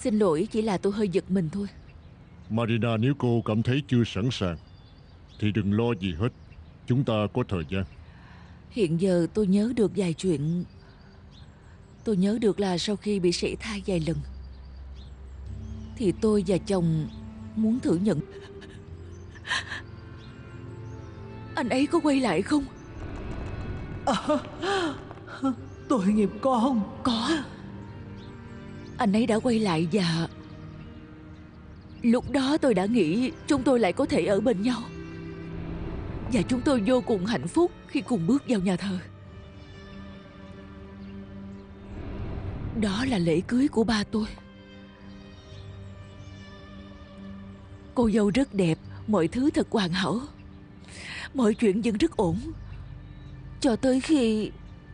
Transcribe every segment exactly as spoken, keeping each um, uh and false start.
Xin lỗi, chỉ là tôi hơi giật mình thôi. Marina, nếu cô cảm thấy chưa sẵn sàng thì đừng lo gì hết. Chúng ta có thời gian. Hiện giờ tôi nhớ được vài chuyện. Tôi nhớ được là sau khi bị sảy thai vài lần thì tôi và chồng muốn thử nhận. Anh ấy có quay lại không? À, tội nghiệp con. Có. Anh ấy đã quay lại và lúc đó tôi đã nghĩ chúng tôi lại có thể ở bên nhau. Và chúng tôi vô cùng hạnh phúc khi cùng bước vào nhà thờ. Đó là lễ cưới của ba tôi. Cô dâu rất đẹp, mọi thứ thật hoàn hảo. Mọi chuyện vẫn rất ổn. Cho tới khi...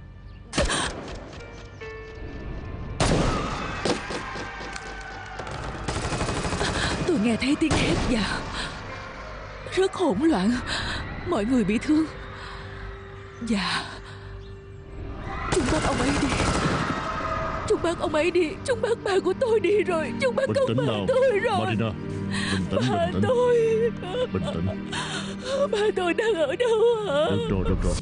Tôi nghe thấy tiếng hét và rất hỗn loạn. Mọi người bị thương. Và chúng bắt ông ấy đi. Chúng bắt ông ấy đi. Chúng bắt ba của tôi đi rồi. Chúng bắt con ba tôi rồi. Marina, bình tĩnh, ba bình tĩnh. tôi. Bình tĩnh. Ba tôi đang ở đâu hả? Được rồi, được rồi.